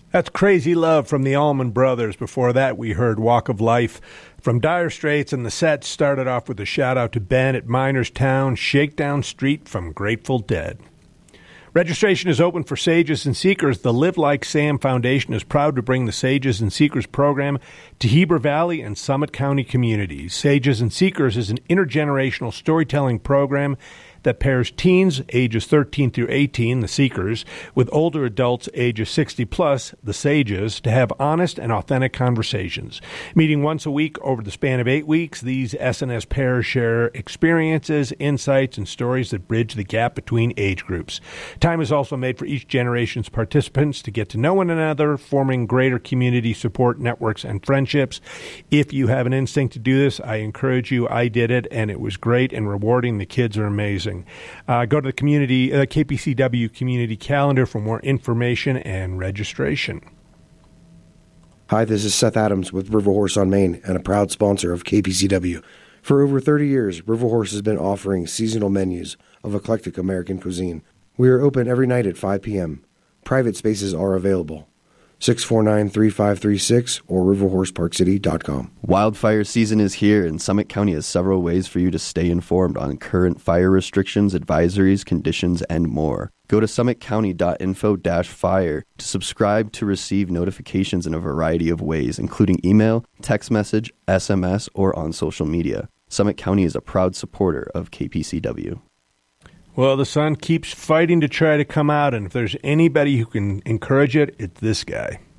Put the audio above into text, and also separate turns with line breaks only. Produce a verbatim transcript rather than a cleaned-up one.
That's Crazy Love from the Allman Brothers. Before that, we heard Walk of Life from Dire Straits, and the set started off with a shout-out to Ben at Miners Town, Shakedown Street from Grateful Dead. Registration is open for Sages and Seekers. The Live Like Sam Foundation is proud to bring the Sages and Seekers program to Heber Valley and Summit County communities. Sages and Seekers is an intergenerational storytelling program that pairs teens ages thirteen through eighteen, the Seekers, with older adults ages sixty plus, the Sages, to have honest and authentic conversations. Meeting once a week over the span of eight weeks, these S and S pairs share experiences, insights, and stories that bridge the gap between age groups. Time is also made for each generation's participants to get to know one another, forming greater community support networks and friendships. If you have an instinct to do this, I encourage you. I did it, and it was great and rewarding. The kids are amazing. Uh, go to the community uh, K P C W community calendar for more information and registration.
Hi, this is Seth Adams with River Horse on Main and a proud sponsor of K P C W. For over thirty years, River Horse has been offering seasonal menus of eclectic American cuisine. We are open every night at five p.m. Private spaces are available. six four nine, three five three six or river horse park city dot com.
Wildfire season is here, and Summit County has several ways for you to stay informed on current fire restrictions, advisories, conditions, and more. Go to summit county dot info dash fire to subscribe to receive notifications in a variety of ways, including email, text message, S M S, or on social media. Summit County is a proud supporter of K P C W.
Well, the sun keeps fighting to try to come out, and if there's anybody who can encourage it, it's this guy.